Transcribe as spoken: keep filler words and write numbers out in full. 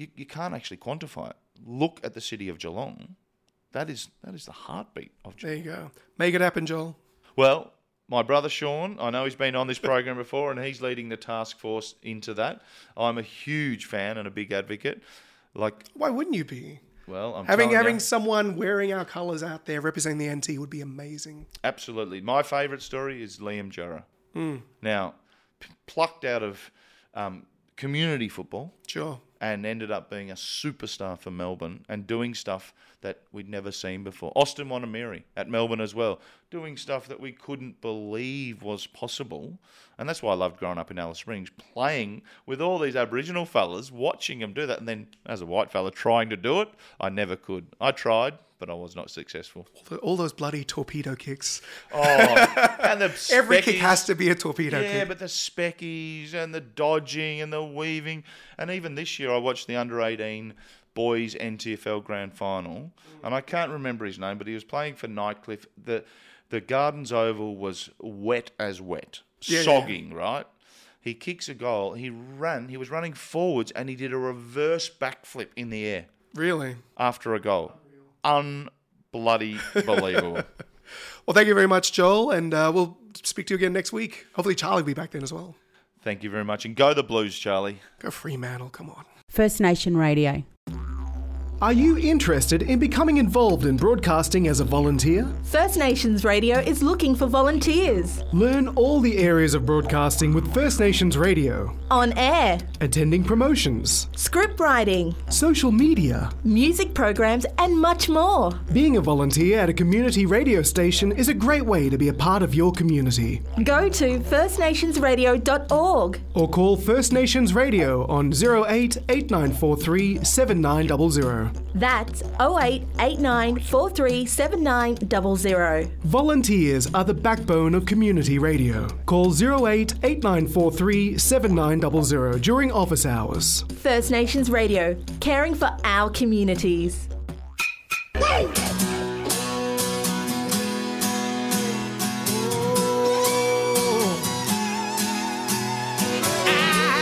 you, you can't actually quantify it. Look at the city of Geelong. That is that is the heartbeat of Geelong. There you go. Make it happen, Joel. Well, my brother Sean, I know he's been on this program before, and he's leading the task force into that. I'm a huge fan and a big advocate. Like, why wouldn't you be? Well, I'm having telling having you, someone wearing our colours out there representing the N T would be amazing. Absolutely. My favourite story is Liam Jurra. Mm. Now, p- plucked out of um, community football. Sure. And ended up being a superstar for Melbourne and doing stuff that we'd never seen before. Austin Wanamiri at Melbourne as well, doing stuff that we couldn't believe was possible. And that's why I loved growing up in Alice Springs, playing with all these Aboriginal fellas, watching them do that. And then as a white fella trying to do it, I never could. I tried, but I was not successful. All, the, all those bloody torpedo kicks. Oh, and the Every speckies. kick has to be a torpedo yeah, kick. Yeah, but the speckies and the dodging and the weaving. And even this year I watched the under eighteen boys N T F L Grand Final. And I can't remember his name, but he was playing for Nightcliff. The, the Gardens Oval was wet as wet. Yeah, sogging, yeah. right? He kicks a goal. He ran. He was running forwards and he did a reverse backflip in the air. Really? After a goal. Un-bloody believable. Well, thank you very much, Joel, and uh, we'll speak to you again next week. Hopefully Charlie will be back then as well. Thank you very much. And go the Blues, Charlie. Go Fremantle, come on. First Nation Radio. Are you interested in becoming involved in broadcasting as a volunteer? First Nations Radio is looking for volunteers. Learn all the areas of broadcasting with First Nations Radio. On air, Attending promotions, script writing, social media. music programs, and much more. Being a volunteer at a community radio station is a great way to be a part of your community. Go to first nations radio dot org. Or call First Nations Radio on zero eight eight nine four three seven nine zero zero. That's oh eight eight nine four three seven nine zero zero. Volunteers are the backbone of community radio. Call zero eight eight nine four three seven nine zero zero during office hours. First Nations Radio, caring for our communities.